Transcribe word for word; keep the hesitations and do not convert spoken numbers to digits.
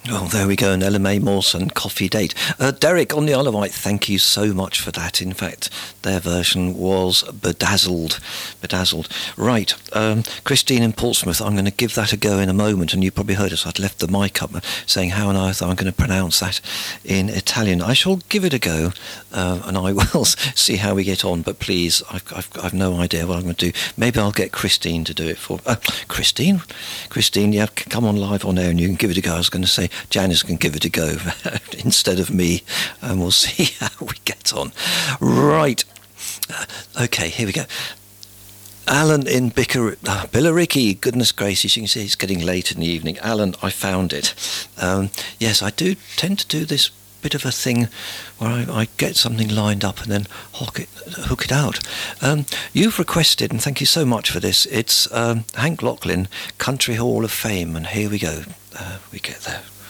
Oh, there we go, an Ella May Mawson coffee date. Uh, Derek on the Isle of Wight, thank you so much for that. In fact, their version was bedazzled. Bedazzled. Right, um, Christine in Portsmouth, I'm going to give that a go in a moment, and you probably heard us, I'd left the mic up saying how on earth I'm going to pronounce that in Italian. I shall give it a go, uh, and I will see how we get on, but please, I've, I've, I've no idea what I'm going to do. Maybe I'll get Christine to do it for... Uh, Christine? Christine, yeah, come on live on air and you can give it a go. I was going to say Janice can give it a go instead of me, and we'll see how we get on. Right. Uh, okay, here we go. Alan in Bicker, uh, Billericay, goodness gracious, you can see it's getting late in the evening. Alan, I found it. Um, yes, I do tend to do this bit of a thing where I, I get something lined up and then hook it, hook it out. Um, you've requested, and thank you so much for this, it's um, Hank Lachlan, Country Hall of Fame, and here we go. Uh, we get there.